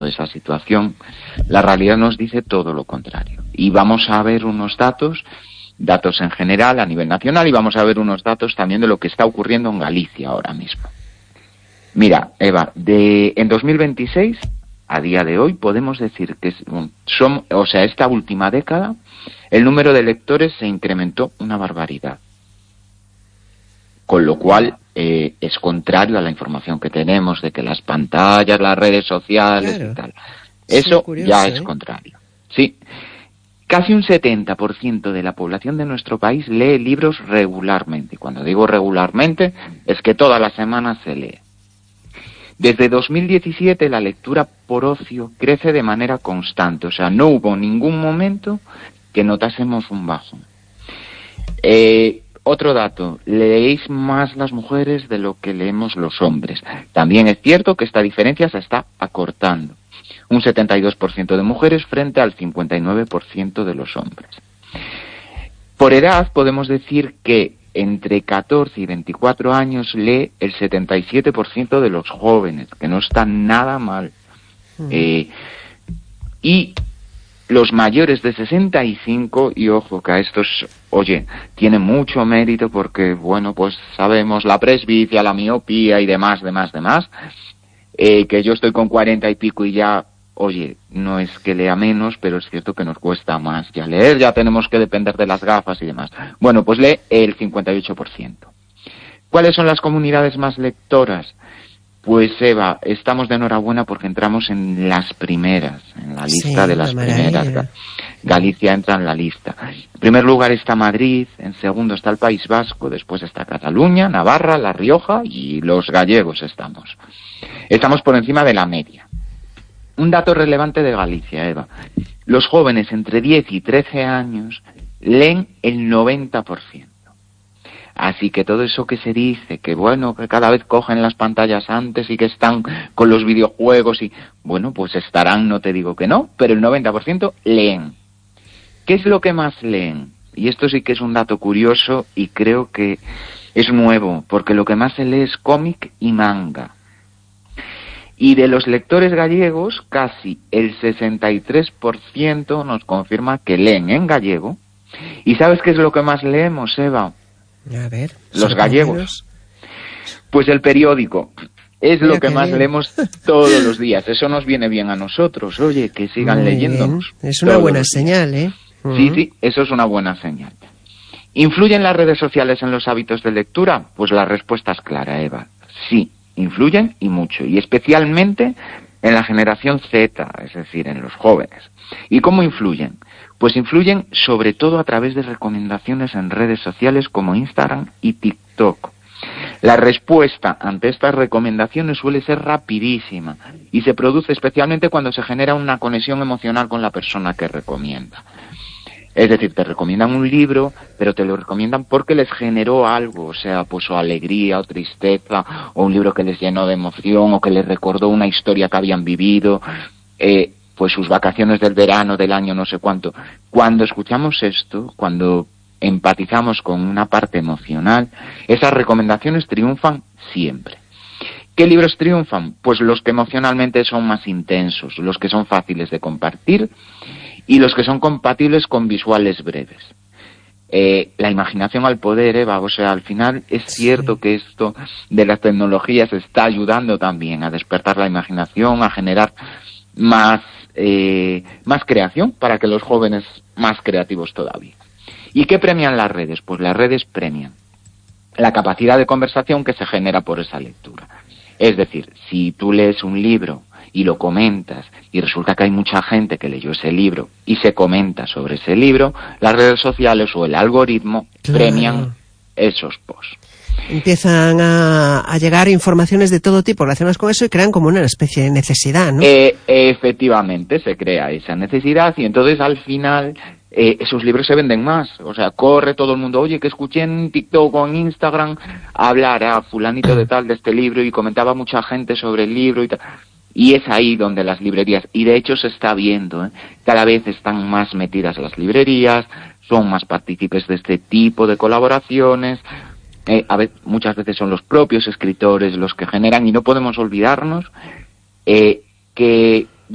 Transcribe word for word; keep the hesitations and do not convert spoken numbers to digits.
de esa situación, la realidad nos dice todo lo contrario. Y vamos a ver unos datos, datos en general a nivel nacional, y vamos a ver unos datos también de lo que está ocurriendo en Galicia ahora mismo. Mira, Eva, de en dos mil veintiséis, a día de hoy, podemos decir que son, o sea, esta última década, el número de lectores se incrementó una barbaridad. Con lo cual, eh, es contrario a la información que tenemos de que las pantallas, las redes sociales claro. y tal. Eso sí, curioso, ya ¿eh? es contrario. Sí. Casi un setenta por ciento de la población de nuestro país lee libros regularmente. Y cuando digo regularmente, es que todas las semanas se lee. Desde dos mil diecisiete la lectura por ocio crece de manera constante. O sea, no hubo ningún momento que notásemos un bajón. Eh... Otro dato, leéis más las mujeres de lo que leemos los hombres. También es cierto que esta diferencia se está acortando. Un setenta y dos por ciento de mujeres frente al cincuenta y nueve por ciento de los hombres. Por edad podemos decir que entre catorce y veinticuatro años lee el setenta y siete por ciento de los jóvenes, que no está nada mal. Mm. Eh, y los mayores de sesenta y cinco, y ojo que a estos, oye, tiene mucho mérito porque, bueno, pues sabemos la presbicia, la miopía y demás, demás, demás, eh, que yo estoy con cuarenta y pico y ya, oye, no es que lea menos, pero es cierto que nos cuesta más ya leer, ya tenemos que depender de las gafas y demás. Bueno, pues lee el cincuenta y ocho por ciento. ¿Cuáles son las comunidades más lectoras? Pues Eva, estamos de enhorabuena porque entramos en las primeras, en la lista sí, de las primeras. Galicia entra en la lista. En primer lugar está Madrid, en segundo está el País Vasco, después está Cataluña, Navarra, La Rioja y los gallegos estamos. Estamos por encima de la media. Un dato relevante de Galicia, Eva. Los jóvenes entre diez y trece años leen el noventa por ciento. Así que todo eso que se dice, que bueno, que cada vez cogen las pantallas antes y que están con los videojuegos y, bueno, pues estarán, no te digo que no, pero el noventa por ciento leen. ¿Qué es lo que más leen? Y esto sí que es un dato curioso y creo que es nuevo, porque lo que más se lee es cómic y manga. Y de los lectores gallegos, casi el sesenta y tres por ciento nos confirma que leen en gallego. ¿Y sabes qué es lo que más leemos, Eva? A ver, los gallegos. Pues el periódico es Mira lo que más bien. leemos todos los días. Eso nos viene bien a nosotros, oye, que sigan Muy leyéndonos. Bien. Es una buena señal, ¿eh? Uh-huh. Sí, sí, eso es una buena señal. ¿Influyen las redes sociales en los hábitos de lectura? Pues la respuesta es clara, Eva. Sí, influyen y mucho, y especialmente en la generación Z, es decir, en los jóvenes. ¿Y cómo influyen? Pues influyen sobre todo a través de recomendaciones en redes sociales como Instagram y TikTok. La respuesta ante estas recomendaciones suele ser rapidísima y se produce especialmente cuando se genera una conexión emocional con la persona que recomienda. Es decir, te recomiendan un libro, pero te lo recomiendan porque les generó algo, o sea, pues o alegría o tristeza, o un libro que les llenó de emoción, o que les recordó una historia que habían vivido, eh, pues sus vacaciones del verano, del año, no sé cuánto. Cuando escuchamos esto, cuando empatizamos con una parte emocional, esas recomendaciones triunfan siempre. ¿Qué libros triunfan? Pues los que emocionalmente son más intensos, los que son fáciles de compartir y los que son compatibles con visuales breves. Eh, la imaginación al poder, Eva, o sea, al final es cierto sí. que esto de las tecnologías está ayudando también a despertar la imaginación, a generar más, eh, más creación para que los jóvenes más creativos todavía. ¿Y qué premian las redes? Pues las redes premian la capacidad de conversación que se genera por esa lectura. Es decir, si tú lees un libro y lo comentas y resulta que hay mucha gente que leyó ese libro y se comenta sobre ese libro, las redes sociales o el algoritmo claro. premian esos posts. Empiezan a, a llegar informaciones de todo tipo relacionadas con eso y crean como una especie de necesidad, ¿no? Eh, efectivamente, se crea esa necesidad y entonces al final eh, esos libros se venden más. O sea, corre todo el mundo, oye, que escuché en TikTok o en Instagram hablar a fulanito de tal de este libro y comentaba mucha gente sobre el libro y tal. Y es ahí donde las librerías, y de hecho se está viendo, ¿eh? cada vez están más metidas las librerías, son más partícipes de este tipo de colaboraciones. Eh, a ver, muchas veces son los propios escritores los que generan, y no podemos olvidarnos eh, que